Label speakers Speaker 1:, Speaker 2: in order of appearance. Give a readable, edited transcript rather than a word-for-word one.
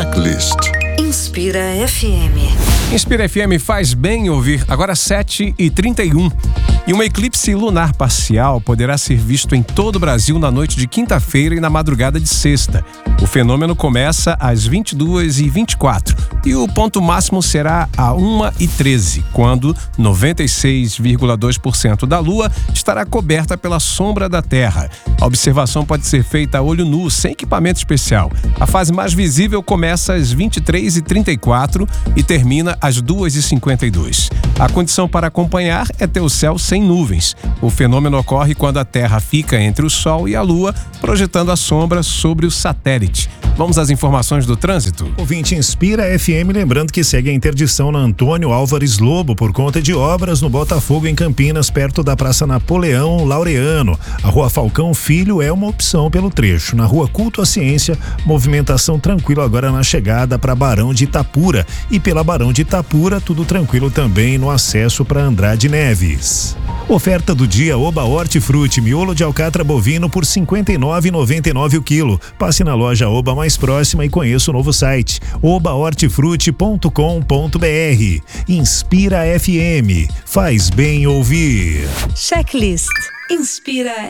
Speaker 1: Checklist.
Speaker 2: Inspira FM.
Speaker 3: Inspira FM faz bem ouvir. Agora 7h31. E um eclipse lunar parcial poderá ser visto em todo o Brasil na noite de quinta-feira e na madrugada de sexta. O fenômeno começa às 22h24 e o ponto máximo será a 1h13, quando 96,2% da Lua estará coberta pela sombra da Terra. A observação pode ser feita a olho nu, sem equipamento especial. A fase mais visível começa às 23h34 e termina às 2h52. A condição para acompanhar é ter o céu sem nuvens. O fenômeno ocorre quando a Terra fica entre o Sol e a Lua, projetando a sombra sobre o satélite. Vamos às informações do trânsito?
Speaker 4: Ouvinte Inspira FM, lembrando que segue a interdição na Antônio Álvares Lobo por conta de obras no Botafogo, em Campinas, perto da Praça Napoleão Laureano. A Rua Falcão Filho é uma opção pelo trecho. Na Rua Culto à Ciência, movimentação tranquila agora na chegada para Barão de Itapura. E pela Barão de Itapura, tudo tranquilo também no acesso para Andrade Neves. Oferta do dia: Oba Hortifruti, miolo de alcatra bovino por R$ 59,99 o quilo. Passe na loja Oba mais próxima e conheça o novo site obahortifruti.com.br. Inspira FM, faz bem ouvir.
Speaker 2: Checklist. Inspira